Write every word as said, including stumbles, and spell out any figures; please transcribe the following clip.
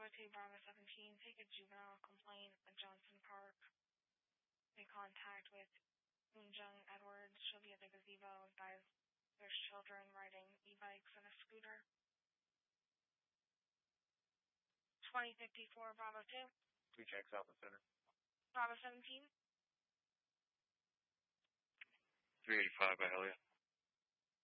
Bravo two, Bravo seventeen, take a juvenile complaint at Johnson Park. Make contact with Moonjung Edwards. She'll be at the gazebo. Guys, there's children riding e-bikes and a scooter. twenty fifty-four, Bravo two. Two checks out the center. Bravo seventeen. three eighty-five, Byhalia.